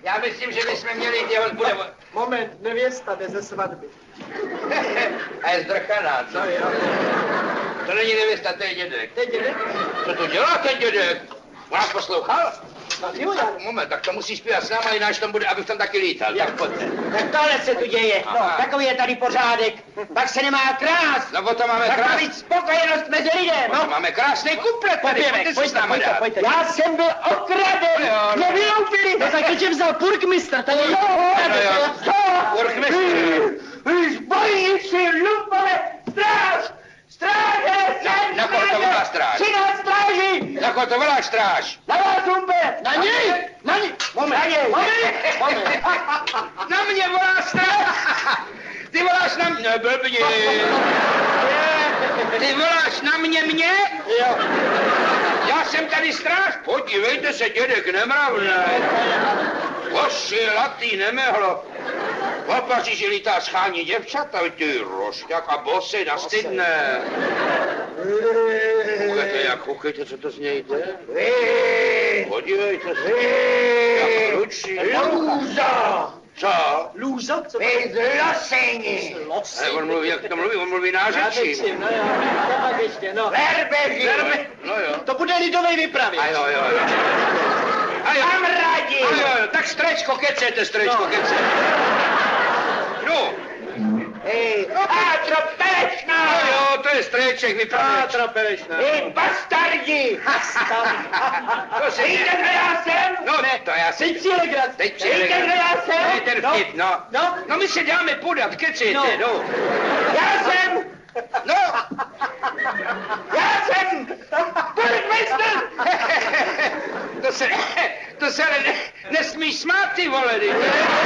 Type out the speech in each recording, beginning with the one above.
Já myslím, že bychom měli jít jeho... Moment, nevěsta jde ze svatby. A je zdrchaná, co? No jo. To není nevěsta, to je dědek. To je dědek? Co to dělá ten dědek? On nás poslouchal? No jo, já. Moment, tak to musí zpívat s náma, jináč tam bude, abych tam taky lítal. Tak pojďte. Tak tohle se tu děje. Aha. No, takový je tady pořádek. Pak se nemá krás. No o to máme Tak má krásný... být spokojenost mezi lidem. No. Máme krásný kuplet tady, pojďte si s náma dát. Já jsem byl okraden. Jo, no. Mě vyloupili. No tak to tě vzal purkmistr, to je... Burkmistr. Zbojníci, lupové, stráž! Stráže! Na koho to volá stráž? 13 stráží! Na koho to voláš stráž? Na vás, Humpe! Na něj! Na něj! Moment! Na něj! Moment! Na mě volá stráž! Ty voláš na mě, blbni! Ty voláš na mě? Jo. Já jsem tady stráž. Podívejte se, dědek, nemravné. Hoši, latý, nemehlo. V Paříži lítá schání děvčata, ty rošťák a bosy nastydné. Koukejte, co to z něj jde. Podívejte se. Jak ručí. Lůzo! Co? Lůzo? Co to Vy zloseni! Ne, on mluví, jak to mluví, on mluví nářečí. No jo, to pak ještě, no. Verbeži! No jo. To bude lidovej vypravit. A jo. A jo. Kamradi! A jo, tak strečko, kecete, strečko, No. kecete. No. Hej, Pátro Pelečná! No jo, to je streček, vypravěč. Pátra Pelešná. Hej, bastardi! To se Víte, kdo já jsem? No ne, to já jsem. Teď si legraci. Teď Víte, kdo já To je jsem? ten vtip, no. No. No my se dáme podat, kecejte, no. Já jsem! No. Já jsem! Burgmistr! To se ale nesmíš smát, ty vole, ty.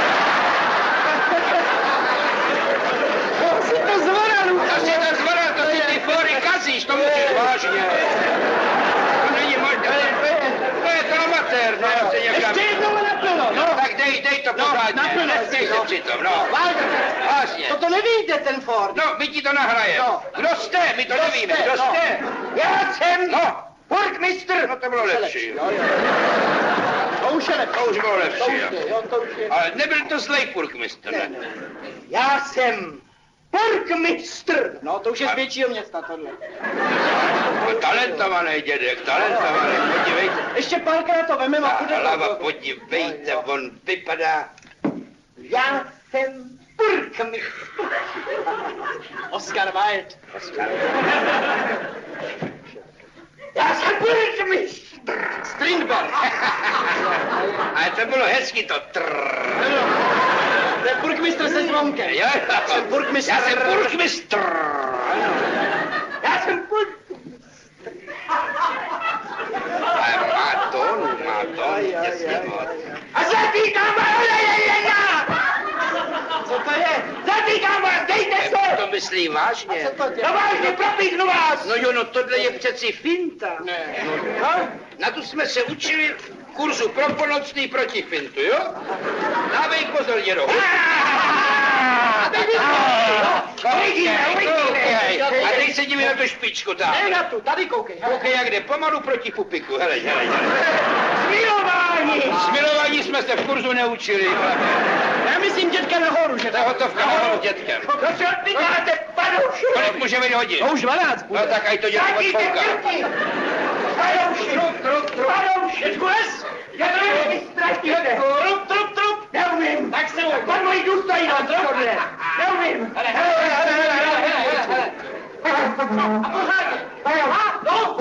Si to zvoral, To si to zvoral, to si ty fóry kazíš, to musíš vážně. To není možné, to je to amatér, no. Se někam... Ještě jednou naplno, no. Tak dej to pořádně, naplno, nestej se no. přitom, no. Vážně. To nevíte, ten Ford. No, my ti to nahrajem. No. Kdo jste? My to nevíme. Kdo no. jste? Já jsem! No. Burgmistr! No to bylo lepší. Jo. To už je lepší. To už bylo To lepší, už je, jo, to už je. Ale nebyl to zlej purkmistr, ne? Já jsem Burgmistr! No, to už je z většího města, tohle. No, talentovaný dědek, talentovaný, podívejte. Ještě párkrát to vememe a Ta půjde hlava, to. podívejte, on vypadá... Já jsem Burgmistr! Oscar Wilde. Já jsem Burgmistr! Strindberg. Ale to bylo hezky to trrrr. To je burgmistr se zvonkem. Jo, Jsem burgmistr. Já jsem burgmistr. Já jsem Burgmistr! Ale má tón, jasně moc. A zatýkám vás! Co to je? Zatýkám vás! Dejte se! To myslí vážně? Co to No dělá? vážně, propíchnu vás! No jo, no tohle je přeci finta. Ne. No, na tu jsme se učili v kurzu pro ponocný proti fintu, jo? Dávej pozor, dědo. Uvidíme. A teď se dívej na tu špičku, tam. Ne na tu, tady koukej. Koukej, jak jde pomalu proti pupiku, hele. Smilování! Smilování jsme se v kurzu neučili. Já myslím dětka nahoru, že To je hotovka nahoru dětkem. To se odpíkáte, panouši! Kolik může být hodin? To už 12 bude. No tak aj to dětko Zatýkejte odfouká. krky! Panouši! Panouši! Dětku les! Já to nevím, ztratíte! Trup! Neumím! Tak se můj. Pan mojí důstojnost, tohle! Neumím! A pořádně. No.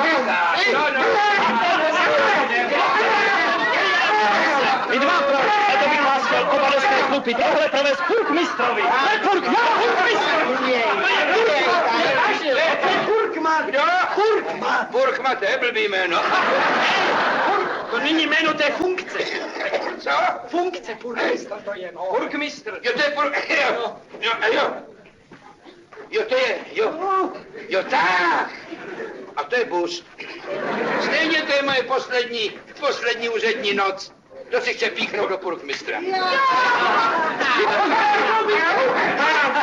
Vy dva, a to bych vás chtěl oba dostat chlupit. Tohle provést burgmistrovi. Ne burg, já burgmistr. To je Burgman. Kdo? Burkma, to je blbý jméno. To není jméno, to je funkce. Co? Funkce burgmistra to je, no. Burgmistr. Jo, to je Jo, to je, jo, tak. A to je bus. Stejně to je moje poslední úřední noc. To si chce píchnout do burgmistra.